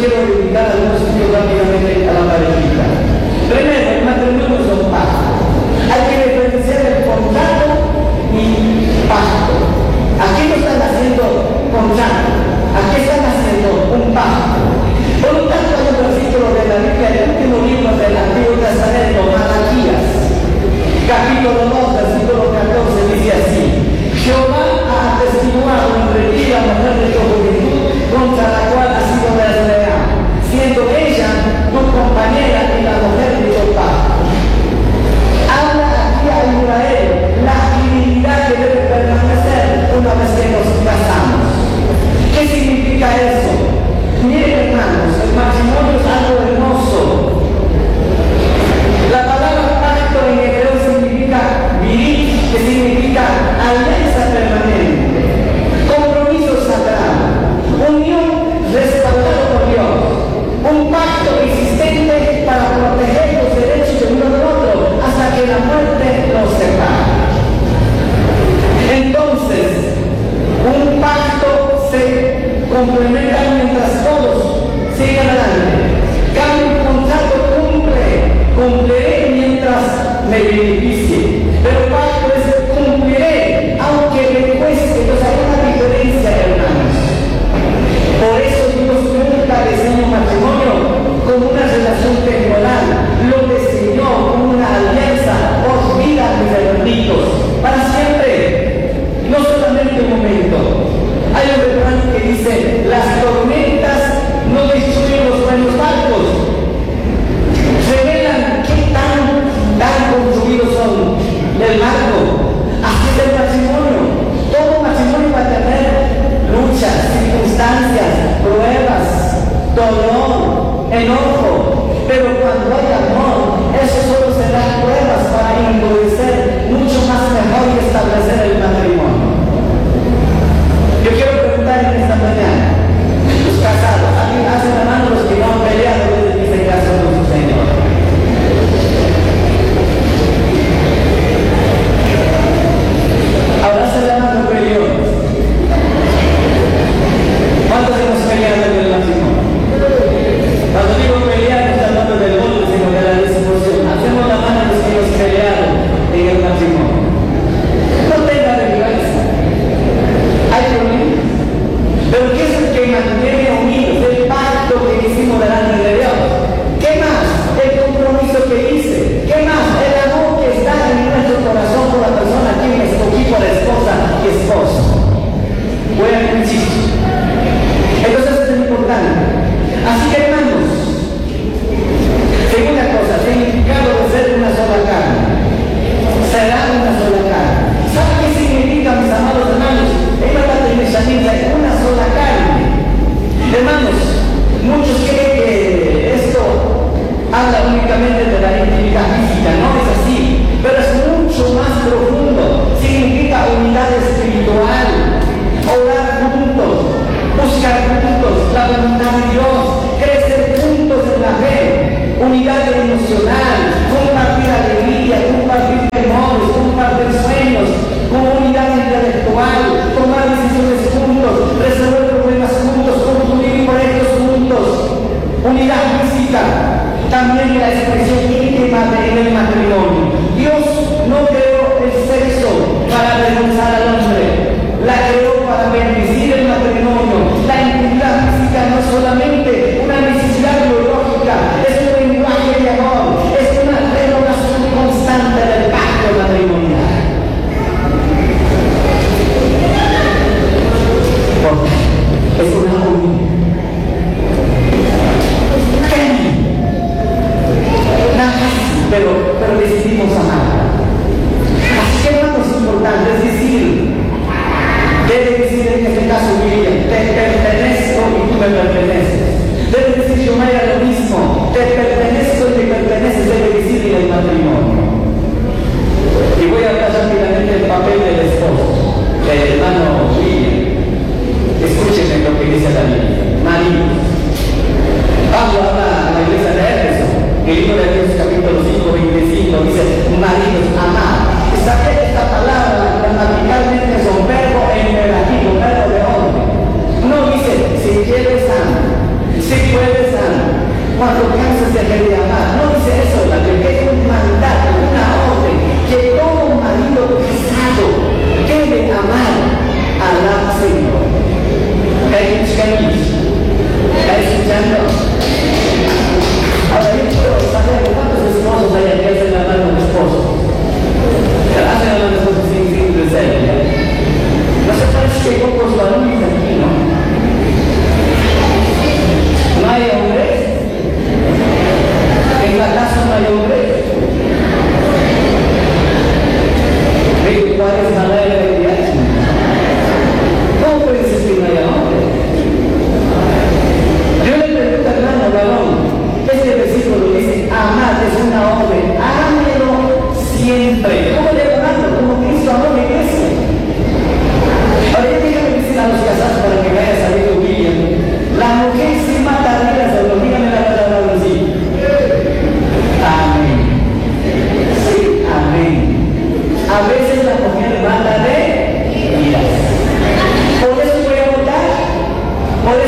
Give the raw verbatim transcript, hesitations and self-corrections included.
quiero dedicar algunos minutos rápidamente a la parejita. Primero, el matrimonio es un pacto. Hay que diferenciar el contrato y pacto. Aquí no están haciendo contrato, aquí están haciendo un pacto. Por lo tanto, hay un versículo de la Biblia, el último libro del Antiguo Testamento, Malaquías, capítulo dos, versículo catorce, dice así: Jehová ha atestiguado entre ti la mujer de tu juventud, contra la cual has sido desleal, siendo ella tu compañera y la mujer de tu pacto. Habla aquí a Israel la fidelidad que debe permanecer una vez que nos casamos. ¿Qué significa eso? Miren, hermanos, el matrimonio es algo hermoso. La palabra pacto en hebreo significa viril, que significa alianza permanente, compromiso sagrado, unión restaurada por Dios, un pacto existente para proteger los derechos de uno del otro hasta que la muerte los separe. Entonces, un pacto se complementa mientras todos sigan adelante. Cada contrato cumple, cumpliré mientras me beneficie. Pero pacto es el cumpliré, aunque me cueste. Entonces hay una diferencia, hermanos. Por eso Dios nunca diseñó un matrimonio como una relación temporal. Lo diseñó como una alianza por vida, mis hermanitos, para siempre, no solamente un momento. Hay un refrán que dice: las tormentas no destruyen los buenos barcos, revelan qué tan, tan construidos son el barco. Así es el matrimonio. Todo matrimonio va a tener luchas, circunstancias, pruebas, dolor, enojo, pero cuando hay amor, eso solo será pruebas para endurecer mucho más mejor y establecer el matrimonio. Yo quiero preguntar en esta mañana, los casados, ¿alguien hace la mano los que no han peleado desde que se casó con su Señor? Ahora se la mano peleones. ¿Cuántos hemos peleado en el matrimonio? Cuando digo pelear, no estoy hablando del golpe, sino de la discusión. Hacemos la mano los que hemos peleado en el matrimonio. No tenga vergüenza. Hay problemas. Pero ¿qué es el que mantiene unidos? El pacto que hicimos delante de Dios. ¿Qué más? El compromiso que hice. ¿Qué más? El amor que está en nuestro corazón por la persona que me escogí por esposa y esposo. Voy a insistir. Entonces eso es importante. Así que, hermanos, segunda cosa, significado de ser una sola carne. Será una sola carne. ¿Sabe qué significa, mis amados hermanos? Una sola carne. Hermanos, muchos creen que esto habla únicamente de la intimidad física. No es así, pero es mucho más profundo. Significa unidad espiritual, orar juntos, buscar juntos la voluntad de Dios, crecer juntos en la fe, unidad emocional, compartir alegría, compartir temores, compartir sueños, comunidad intelectual, tomar decisiones juntos, resolver problemas juntos, concluir proyectos juntos, unidad física, también la expresión íntima de, en el matrimonio. Dios no creó el sexo para avergonzar al hombre, la creó para bendecir el matrimonio. La intimidad física no es solamente una necesidad biológica, es un lenguaje de amor, es una renovación constante del pacto matrimonial. Es una unión. Nada fácil, pero, pero decidimos amar. Así que, hermanos, es importante, es decir, debe decir en este caso Miriam: te pertenezco y tú me perteneces. Debe decir Yomaya lo mismo: te pertenezco y te perteneces. Debe decir en el matrimonio. Y voy a hablar rápidamente del papel del esposo, del hermano William. Escúchenme lo que dice la Biblia. Maridos. Pablo habla a la iglesia de Éfeso, el libro de Efesios capítulo cinco, veinticinco, dice: maridos, amad. Saqué esta palabra gramaticalmente, es un verbo imperativo, verbo de hombre. No dice: si quieres, ama. Si puedes, dice que debe amar, no dice eso, la que es un mandato, una orden, que todo marido casado debe amar a la Señor. ¿Qué es? ¿Está escuchando? Ahora yo quiero saber cuántos esposos hay aquí hacen la mano a un esposo. Hacen la mano a un esposo sin sin desear. No se parece que hay pocos varones aquí, ¿no? No hay hombres. En la casa no hay hombres. Digo, ¿cuál es la ley de viaje? ¿Cómo puede ser que no haya hombres? Yo le pregunto, hermano varón, este versículo dice, amar es una orden, ámelo siempre. ¿Cómo le amamos? Como Cristo amó la iglesia. Ahora ya dígame decir a los casados para que vaya saliendo William, la mujer sí mata a vida, solo dígame la palabra así. Amén. Sí, amén. A veces la